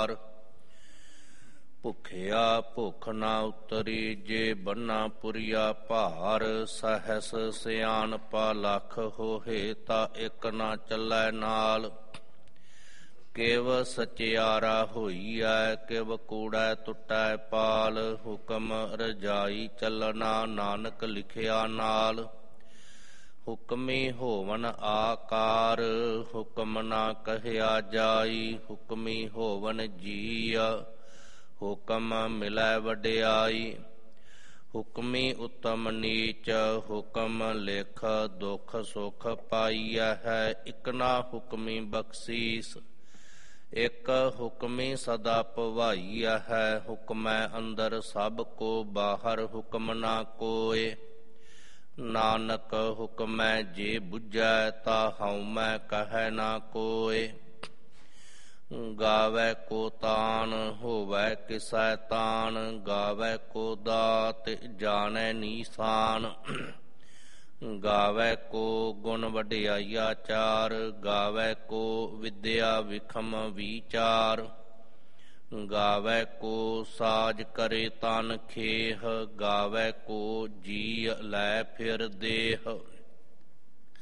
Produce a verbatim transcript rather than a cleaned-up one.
ਪਾਰ। ਭੁਖਿਆ ਭੁਖ ਨਾ ਉਤਰੀ ਜੇ ਬੰਨਾ ਪੁਰੀਆ ਭਾਰ। ਸਹਸ ਸਿਆਣਪਾ ਲੱਖ ਹੋਏ ਤਾ ਇਕ ਨਾ ਚੱਲੈ ਨਾਲ। ਕਿਵ ਸਚਿਆਰਾ ਹੋਈਐ ਕਿਵ ਕੂੜੈ ਟੁੱਟੈ ਪਾਲ। ਹੁਕਮ ਰਜਾਈ ਚੱਲਣਾ ਨਾਨਕ ਲਿਖਿਆ ਨਾਲ। ਹੁਕਮੀ ਹੋਵਨ ਆਕਾਰ ਹੁਕਮ ਨਾ ਕਹਿਆ ਜਾਈ। ਹੁਕਮੀ ਹੋਵਨ ਜੀਅ ਹੁਕਮ ਮਿਲੈ ਵਡਿਆਈ। ਹੁਕਮੀ ਉਤਮ ਨੀਚ ਹੁਕਮ ਲਿਖ ਦੁਖ ਸੁਖ ਪਾਈਐ ਹੈ। ਇਕ ਨਾ ਹੁਕਮੀ ਬਖਸ਼ੀਸ ਇਕ ਹੁਕਮੀ ਸਦਾ ਭਵਾਈਆ ਹੈ। ਹੁਕਮੈ ਅੰਦਰ ਸਭ ਕੋ ਬਾਹਰ ਹੁਕਮ ਨਾ ਕੋਇ। ਨਾਨਕ ਹੁਕਮੈ ਜੇ ਬੁਝੈ ਤਾ ਹਉਮੈ ਕਹੈ ਨਾ ਕੋਇ। ਗਾਵੈ ਕੋ ਤਾਨ ਹੋਵੈ ਕਿਸੈ ਤਾਨ। ਗਾਵੈ ਕੋ ਦਾਤ ਜਾਣੈ ਨੀਸਾਨ। ਗਾਵੈ ਕੋ ਗੁਣ ਵਡਿਆਈਆ ਚਾਰ। ਗਾਵੈ ਕੋ ਵਿਦਿਆ ਵਿਖਮ ਵੀਚਾਰ। ਗਾਵੈ ਕੋ ਸਾਜ ਕਰੇ ਤਨ ਖੇਹ। ਗਾਵੈ ਕੋ ਜੀਅ ਲੈ ਫਿਰ ਦੇਹ।